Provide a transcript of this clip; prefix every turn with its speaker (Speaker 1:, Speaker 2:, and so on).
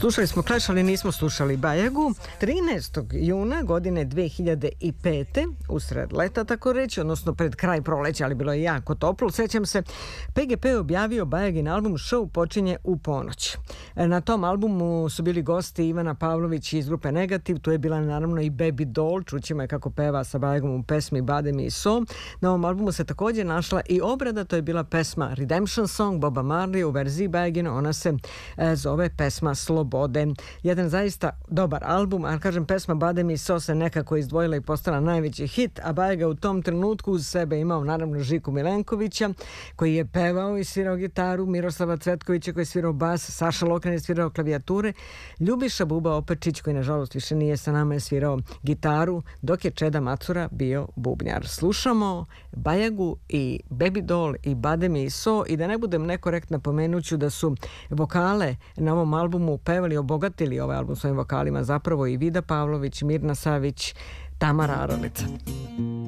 Speaker 1: Slušali smo Clash, ali nismo slušali Bajagu. 13. juna godine 2005. usred leta, tako reći, odnosno pred kraj proleća, ali bilo je jako toplo. Sjećam se, PGP je objavio Bajagin album Show počinje u ponoć. Na tom albumu su bili gosti Ivana Pavlović iz grupe Negativ, tu je bila naravno i Baby Doll, čućemo je kako peva sa Bajagom u pesmi Bade mi so. Na ovom albumu se također našla i obrada, to je bila pesma Redemption Song Boba Marley u verziji Bajagina, ona se zove pesma Slobode. Jedan zaista dobar album, a kažem, pesma Bade mi so se nekako izdvojila i postala najveći hit, a Bajaga u tom trenutku uz sebe imao naravno Žiku Milenkovića koji je pevao i svirao gitaru, Miroslava Cvetkovića koji je svirao bas, Saša Lokran je svirao klavijature, Ljubiša Buba Opečić koji nažalost više nije sa nama je svirao gitaru, dok je Čeda Macura bio bubnjar. Slušamo Bajagu i Baby Doll i Bade mi so, i da ne budem nekorektna pomenuću da su vokale na ovom albumu pevali, obogatili ovaj album svojim vokalima zapravo i Vida Pavlović, Mirna Savić, Tamara Aralica.